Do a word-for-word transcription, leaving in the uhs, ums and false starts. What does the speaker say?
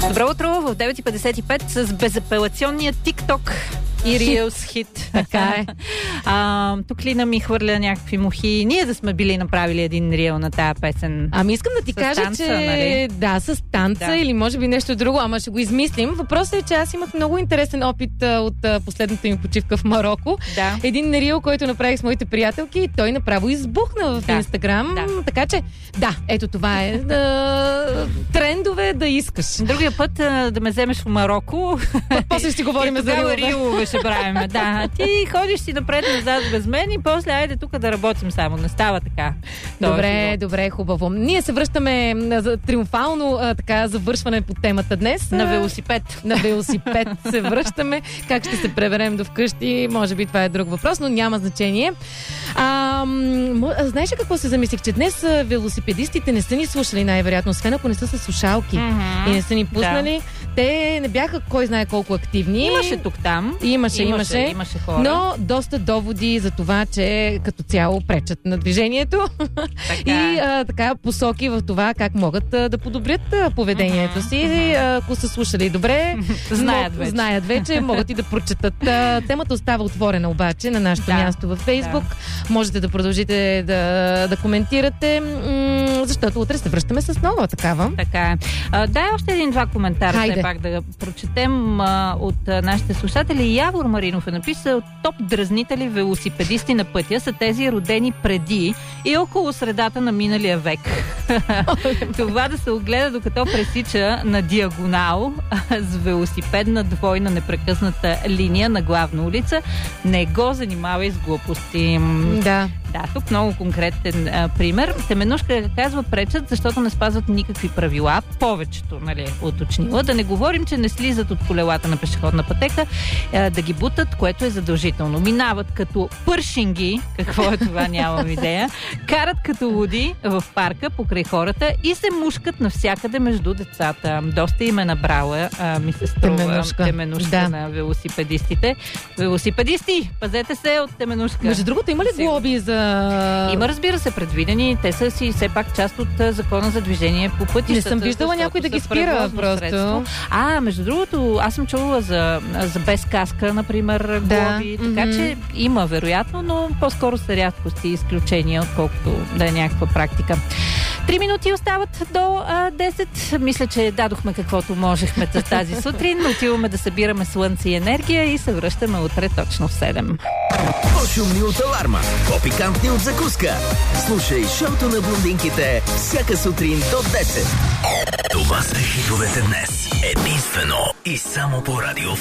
Добро утро в девет и петдесет и пет с безапелационния TikTok и Reels хит. Така е. А, тук Лина ми хвърля някакви мухи. Ние да сме били направили един рил на тая песен. Ами искам да ти С кажа, танца, че нали? да, с танца Да. или може би нещо друго, ама ще го измислим. Въпросът е, че аз имах много интересен опит а, от а, последната ми почивка в Мароко. Да. Един рил, който направих с моите приятелки и той направо избухна в Да. Инстаграм. Да. Така че, да, ето това е. Да, трендове да искаш. Другия път а, да ме вземеш в Мароко. После ще говорим и за тогава рилове. рилове ще правим. Да, ти ходиш си напред-назад без мен и после айде тук да работим само. Не става така. Това Добре, е добре, хубаво. Ние се връщаме на за триумфално а, така завършване по темата днес. на А, велосипед. На велосипед се връщаме. Как ще се преберем до вкъщи, може би това е друг въпрос, но няма значение. А, м- знаеш ли какво се замислих? Че днес а, велосипедистите не са ни слушали най-вероятно, освен ако не са с слушалки. Мгм. И не са ни пуснали. Те не бяха кой знае колко активни. Имаше тук-там. Имаше, Имаше, имаше. имаше хора. Но доста доводи за това, че като цяло пречат на движението Така. и а, така посоки в това как могат а, да подобрят а, поведението си. И, а, ако са слушали добре, Знаят мог- вече. знаят вече, могат и да прочетат. А, темата остава отворена обаче на нашото Да. място във Фейсбук. Можете да продължите да, да коментирате, м- защото утре се връщаме с нова такава. Така е. А, дай още един-два коментара, Хайде. все пак да прочетем а, от а, нашите слушатели. Явор Маринов е написал: топ дразнители велосипедисти на пътя са тези родени преди и около средата на миналия век. Това да се огледа докато пресича на диагонал с велосипедна двойна непрекъсната линия на главна улица. Не го занимавай с глупости. Да. Да, тук много конкретен а, пример. Теменушка казва: пречат, защото не спазват никакви правила. Повечето, нали, уточнила. Да не говорим, че не слизат от колелата на пешеходна пътека, а, да ги бутат, което е задължително. Минават като пършинги, какво е това, нямам идея. Карат като луди в парка покрай хората и се мушкат навсякъде между децата. Доста им е набрала, а, ми се струва, Теменушка. теменушка Да. на велосипедистите. Велосипедисти, пазете се от теменушка. Между другото, има ли Сигурно. глоби за... Има, разбира се, предвидени. Те са си все пак част от а, закона за движение по пътищата. Не съм виждала защото някой да са ги спира превозно просто. средство. А, между другото, аз съм чувала за, за без каска, например, Да. глоби. Така Мгм. че има, вероятно, но по-скоро са рядкости и изключения, отколкото да е някаква практика. Три минути остават до а, десет. Мисля, че дадохме каквото можехме за тази сутрин. Отиваме да събираме слънце и енергия и се връщаме утре точно в седем. По-шумни от аларма, по-пикантни от закуска. Слушай шоуто на блондинките всяка сутрин до десет. Това са хитовете днес. Единствено и само по Радио